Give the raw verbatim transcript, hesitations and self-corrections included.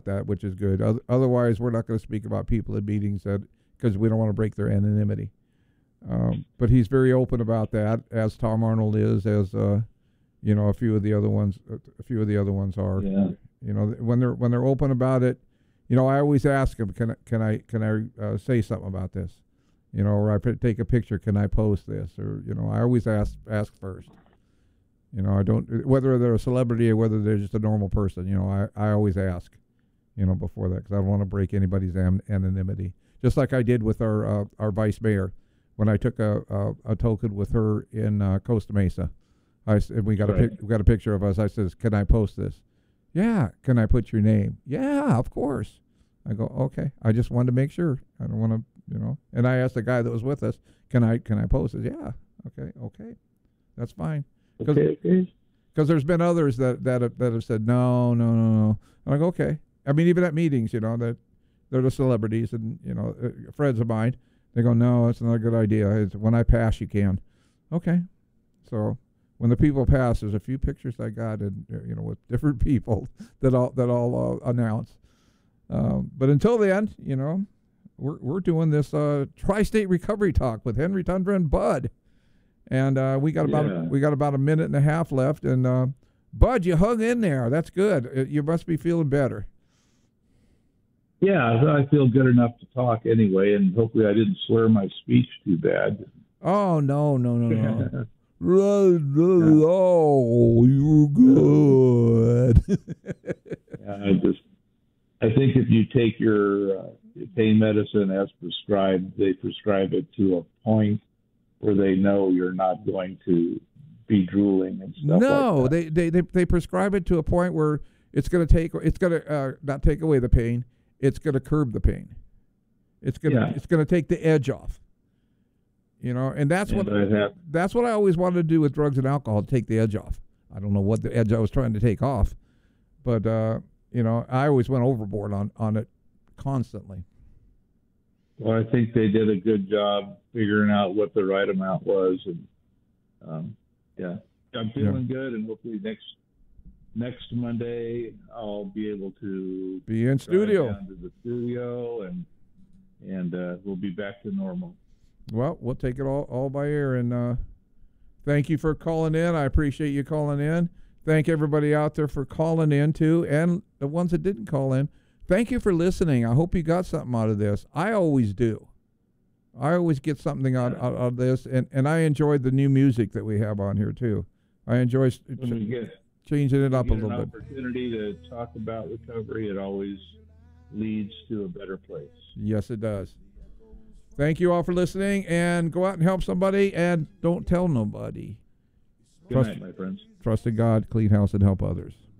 that, which is good. Otherwise, we're not going to speak about people in meetings that because we don't want to break their anonymity. Um, but he's very open about that, as Tom Arnold is, as uh, you know, a few of the other ones, a few of the other ones are. Yeah. You know, when they're when they're open about it, you know, I always ask them, can I can I can I uh, say something about this? You know, or I put, take a picture, can I post this? Or you know, I always ask ask first. You know, I don't, whether they're a celebrity or whether they're just a normal person, you know, I, I always ask, you know, before that, because I don't want to break anybody's am, anonymity. Just like I did with our uh, our vice mayor, when I took a a, a token with her in uh, Costa Mesa. I and we got right. a pic, we got a picture of us. I says, can I post this? Yeah. Can I put your name? Yeah, of course. I go, okay. I just wanted to make sure. I don't want to, you know. And I asked the guy that was with us, can I can I post it? Yeah. Okay. Okay. That's fine. Because okay, okay. there's been others that that have, that have said no, no, no, no. I'm like, okay. I mean, even at meetings, you know, that they're the celebrities and you know uh, friends of mine. They go, no, it's not a good idea. It's, when I pass, you can. Okay. So when the people pass, there's a few pictures I got, and you know, with different people that I'll that I'll uh, announce. Um, but until then, you know, we're we're doing this uh, Tri-State Recovery Talk with Henry Tundra and Bud. And uh, we got about yeah. we got about a minute and a half left, and uh, Bud, you hung in there. That's good. It, you must be feeling better. Yeah, I feel good enough to talk anyway, and hopefully I didn't slur my speech too bad. Oh no no no no! Oh, you're good. yeah, I just I think if you take your uh, pain medicine as prescribed, they prescribe it to a point where they know you're not going to be drooling and stuff no, like that. they, they, they, they prescribe it to a point where it's going to take, it's going to uh, not take away the pain, it's going to curb the pain. It's going to yeah. it's going to take the edge off. You know, and that's and what have, that's what I always wanted to do with drugs and alcohol, to take the edge off. I don't know what the edge I was trying to take off, but uh, you know, I always went overboard on, on it constantly. Well, I think they did a good job figuring out what the right amount was, and um, yeah, I'm feeling yeah. good, and hopefully next next Monday I'll be able to be in studio, down to the studio, and and uh, we'll be back to normal. Well, we'll take it all all by ear, and uh, thank you for calling in. I appreciate you calling in. Thank everybody out there for calling in too, and the ones that didn't call in. Thank you for listening. I hope you got something out of this. I always do. I always get something out, out of this, and, and I enjoyed the new music that we have on here, too. I enjoy ch get, changing it up a little an bit. Opportunity to talk about recovery, it always leads to a better place. Yes, it does. Thank you all for listening, and go out and help somebody, and don't tell nobody. Good Trust, night, my friends. Trust in God, clean house, and help others.